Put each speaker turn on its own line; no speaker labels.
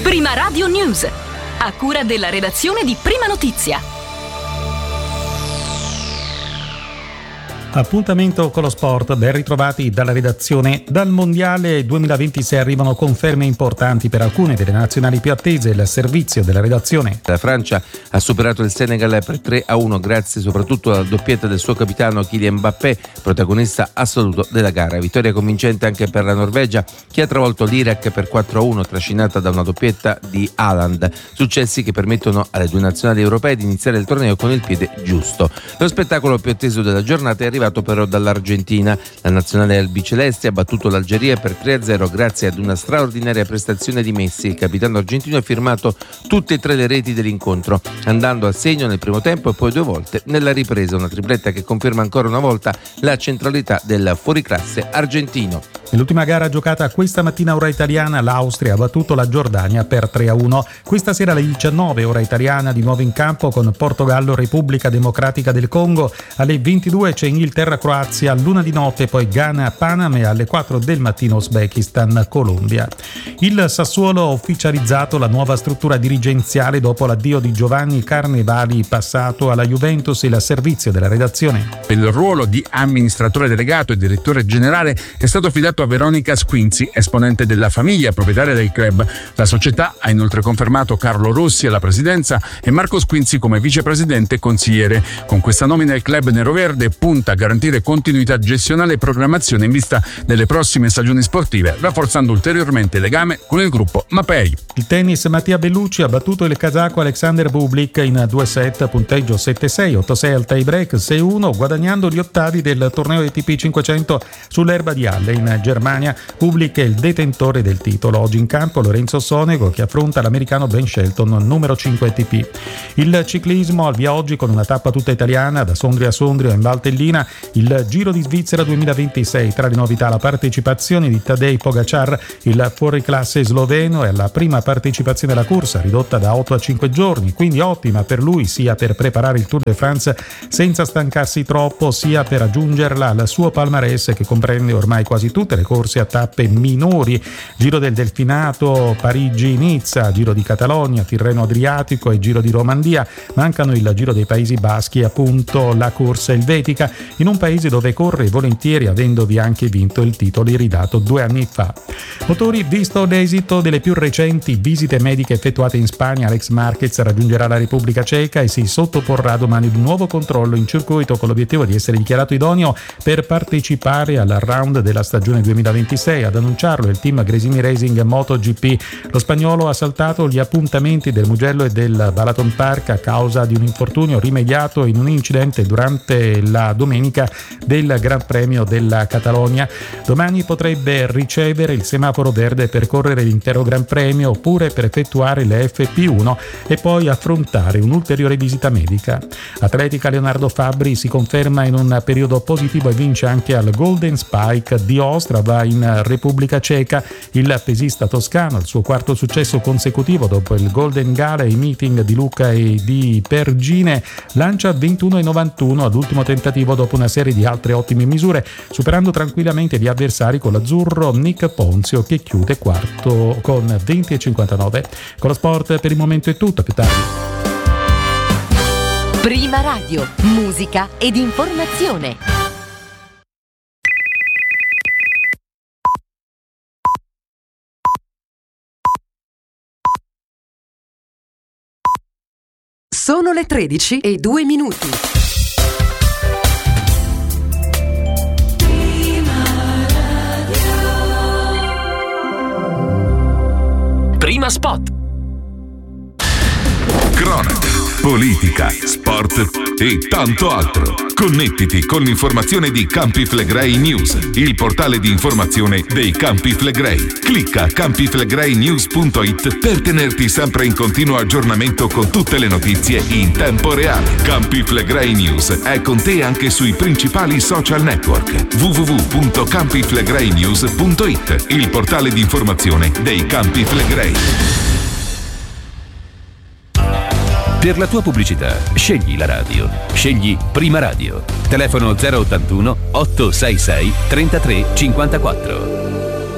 Prima Radio News, a cura della redazione di Prima Notizia.
Appuntamento con lo sport, ben ritrovati dalla redazione. Dal Mondiale 2026 arrivano conferme importanti per alcune delle nazionali più attese, il servizio della redazione.
La Francia ha superato il Senegal per 3-1 grazie soprattutto alla doppietta del suo capitano Kylian Mbappé, protagonista assoluto della gara. Vittoria convincente anche per la Norvegia, che ha travolto l'Iraq per 4-1, trascinata da una doppietta di Haaland. Successi che permettono alle due nazionali europee di iniziare il torneo con il piede giusto. Lo spettacolo più atteso della giornata è arrivato però dall'Argentina. La nazionale albiceleste ha battuto l'Algeria per 3-0 grazie ad una straordinaria prestazione di Messi. Il capitano argentino ha firmato tutte e tre le reti dell'incontro, andando al segno nel primo tempo e poi 2 volte nella ripresa, una tripletta che conferma ancora una volta la centralità del fuoriclasse argentino.
Nell'ultima gara giocata questa mattina ora italiana, l'Austria ha battuto la Giordania per 3-1. Questa sera alle 19 ora italiana di nuovo in campo con Portogallo Repubblica Democratica del Congo. Alle 22 c'è Inghilterra-Croazia, all'una di notte poi Ghana-Panama e alle 4 del mattino Uzbekistan-Colombia. Il Sassuolo ha ufficializzato la nuova struttura dirigenziale dopo l'addio di Giovanni Carnevali, passato alla Juventus. Il servizio della redazione.
Per il ruolo di amministratore delegato e direttore generale è stato affidato a Veronica Squinzi, esponente della famiglia proprietaria del club. La società ha inoltre confermato Carlo Rossi alla presidenza e Marco Squinzi come vicepresidente e consigliere. Con questa nomina il club neroverde punta a garantire continuità gestionale e programmazione in vista delle prossime stagioni sportive, rafforzando ulteriormente il legame con il gruppo Mapei.
Il tennis, Mattia Bellucci ha battuto il kazako Alexander Bublik in 2 set, punteggio 7-6, 8-6 al tie break, 6-1, guadagnando gli ottavi del torneo ATP 500 sull'erba di Halle in Germania. Bublik è il detentore del titolo. Oggi in campo Lorenzo Sonego, che affronta l'americano Ben Shelton, numero 5 ATP. Il ciclismo al via oggi con una tappa tutta italiana da Sondrio a Sondrio in Valtellina. Il Giro di Svizzera 2026, tra le novità la partecipazione di Tadej Pogacar, il fuoriclasse sloveno, e alla prima partecipazione alla corsa ridotta da 8 a 5 giorni, quindi ottima per lui sia per preparare il Tour de France senza stancarsi troppo, sia per aggiungerla al suo palmarès che comprende ormai quasi tutte le corse a tappe minori: Giro del Delfinato, Parigi-Nizza, Giro di Catalogna, Tirreno Adriatico e Giro di Romandia. Mancano il Giro dei Paesi Baschi e appunto la corsa elvetica, in un paese dove corre volentieri, avendovi anche vinto il titolo ridato 2 anni fa. Motori, visto l'esito delle più recenti visite mediche effettuate in Spagna, Alex Marquez raggiungerà la Repubblica Ceca e si sottoporrà domani ad un nuovo controllo in circuito con l'obiettivo di essere dichiarato idoneo per partecipare al round della stagione 2026. Ad annunciarlo il team Gresini Racing MotoGP. Lo spagnolo ha saltato gli appuntamenti del Mugello e del Balaton Park a causa di un infortunio rimediato in un incidente durante la domenica del Gran Premio della Catalogna. Domani potrebbe ricevere il semaforo verde per correre l'intero Gran Premio oppure per effettuare le FP1 e poi affrontare un'ulteriore visita medica. Atletica, Leonardo Fabbri si conferma in un periodo positivo e vince anche al Golden Spike di Ostrava in Repubblica Ceca. Il pesista toscano, il suo quarto successo consecutivo dopo il Golden Gala e i meeting di Lucca e di Pergine, lancia 21,91 all'ultimo tentativo dopo una serie di altre ottime misure, superando tranquillamente gli avversari con l'azzurro Nick Ponzio, che chiude quarto con 20,59. Con lo sport per il momento è tutto, più tardi.
Prima Radio, musica ed informazione. Sono le 13:02. Prima Spot.
Cronaca, politica, sport e tanto altro. Connettiti con l'informazione di Campi Flegrei News, il portale di informazione dei Campi Flegrei. Clicca campiflegreinews.it per tenerti sempre in continuo aggiornamento con tutte le notizie in tempo reale. Campi Flegrei News è con te anche sui principali social network. www.campiflegreinews.it, il portale di informazione dei Campi Flegrei.
Per la tua pubblicità, scegli la radio. Scegli Prima Radio. Telefono 081 866 3354.